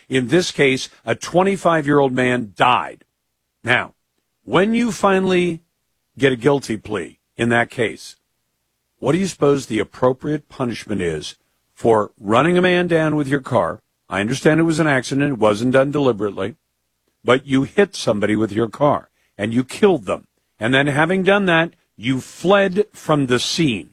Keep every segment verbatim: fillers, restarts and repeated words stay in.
In this case, a twenty-five-year-old man died. Now, when you finally get a guilty plea in that case, what do you suppose the appropriate punishment is for running a man down with your car? I understand it was an accident. It wasn't done deliberately. But you hit somebody with your car, and you killed them. And then having done that, you fled from the scene.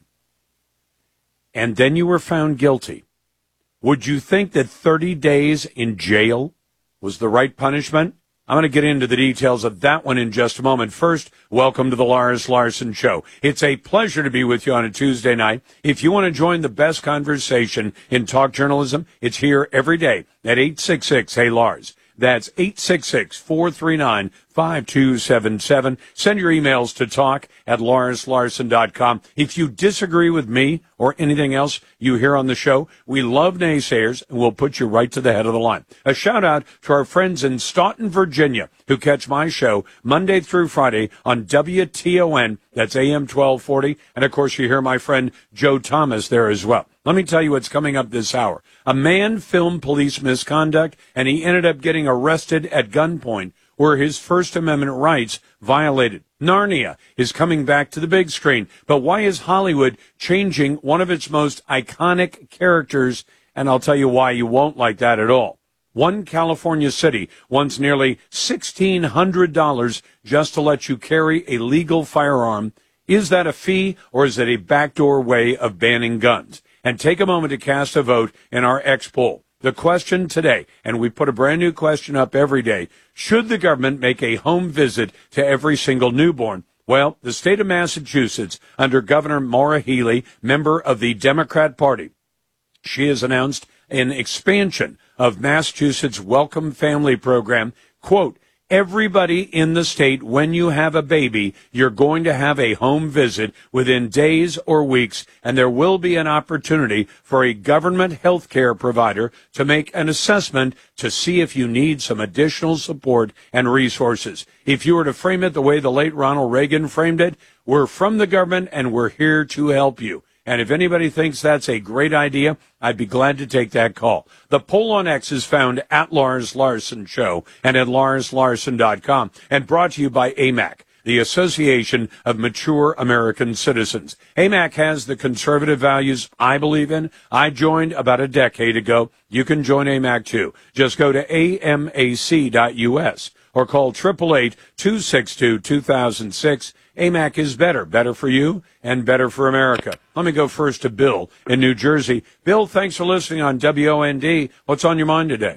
And then you were found guilty. Would you think that thirty days in jail was the right punishment? I'm going to get into the details of that one in just a moment. First, welcome to the Lars Larson Show. It's a pleasure to be with you on a Tuesday night. If you want to join the best conversation in talk journalism, it's here every day at eight six six, hey Lars. That's eight six six, four three nine, five two seven seven. Send your emails to talk at lars larson dot com. If you disagree with me or anything else you hear on the show, we love naysayers, and we'll put you right to the head of the line. A shout-out to our friends in Staunton, Virginia, who catch my show Monday through Friday on W T O N. That's A M twelve forty. And, of course, you hear my friend Joe Thomas there as well. Let me tell you what's coming up this hour. A man filmed police misconduct, and he ended up getting arrested at gunpoint where his First Amendment rights violated. Narnia is coming back to the big screen. But why is Hollywood changing one of its most iconic characters? And I'll tell you why you won't like that at all. One California city wants nearly sixteen hundred dollars just to let you carry a legal firearm. Is that a fee, or is it a backdoor way of banning guns? And take a moment to cast a vote in our X poll. The question today, and we put a brand new question up every day, should the government make a home visit to every single newborn? Well, the state of Massachusetts, under Governor Maura Healey, member of the Democrat Party, she has announced an expansion of Massachusetts Welcome Family Program. Quote, everybody in the state, when you have a baby, you're going to have a home visit within days or weeks, and there will be an opportunity for a government health care provider to make an assessment to see if you need some additional support and resources. If you were to frame it the way the late Ronald Reagan framed it, we're from the government and we're here to help you. And if anybody thinks that's a great idea, I'd be glad to take that call. The poll on X is found at Lars Larson Show and at lars larson dot com, and brought to you by A M A C, the Association of Mature American Citizens. A M A C has the conservative values I believe in. I joined about a decade ago. You can join A M A C too. Just go to A M A C dot U S or call eight eight eight, two six two, two thousand six. A M A C is better, better for you and better for America. Let me go first to Bill in New Jersey. Bill, thanks for listening on W O N D. What's on your mind today?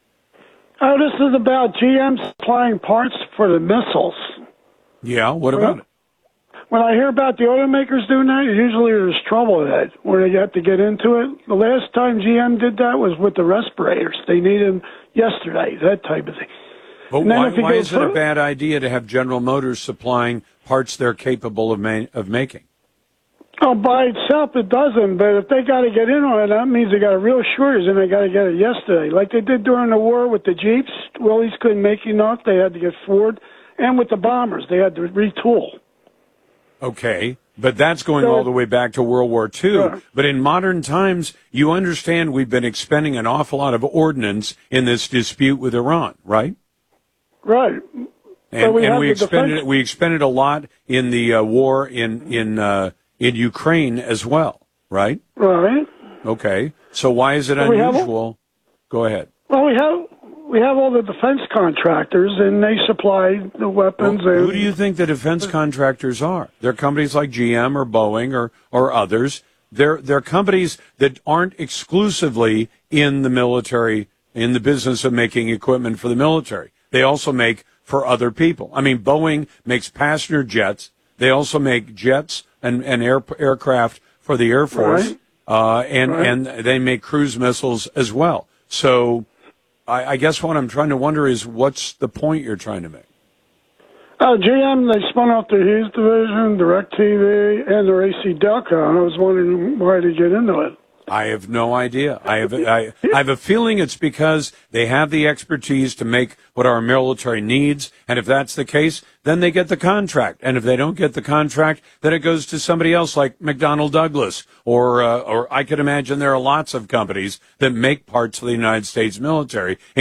Oh, this is about G M supplying parts for the missiles. Yeah, what about it? When I hear about the automakers doing that, usually there's trouble with it, where they have to get into it. The last time G M did that was with the respirators. They need them yesterday, that type of thing. But why, why is it a bad idea to have General Motors supplying parts they're capable of, ma- of making? Oh, by itself it doesn't, but if they got to get in on it, that means they got a real shortage and they got to get it yesterday. Like they did during the war with the Jeeps. Willys couldn't make enough. They had to get Ford. And with the bombers, they had to retool. Okay, but that's going all the way back to World War Two. Sure. But in modern times, you understand we've been expending an awful lot of ordnance in this dispute with Iran, right? Right. And we, and we expended defense. we expended a lot in the uh, war in in uh, in Ukraine as well, right? Right. Okay. So why is it well, unusual? Go ahead. Well, we have we have all the defense contractors, and they supply the weapons. Well, and, who do you think the defense contractors are? They're companies like G M or Boeing or or others. They're they're companies that aren't exclusively in the military, in the business of making equipment for the military. They also make for other people. I mean, Boeing makes passenger jets. They also make jets and, and air, aircraft for the Air Force, right. uh, and, right. and they make cruise missiles as well. So I, I guess what I'm trying to wonder is what's the point you're trying to make? Uh, G M, they spun off their Hughes division, DirecTV, and their A C Delco, and I was wondering why they get into it. I have no idea. I have I, I have a feeling it's because they have the expertise to make what our military needs, and if that's the case, then they get the contract. And if they don't get the contract, then it goes to somebody else like McDonnell Douglas, or uh, or I could imagine there are lots of companies that make parts for the United States military,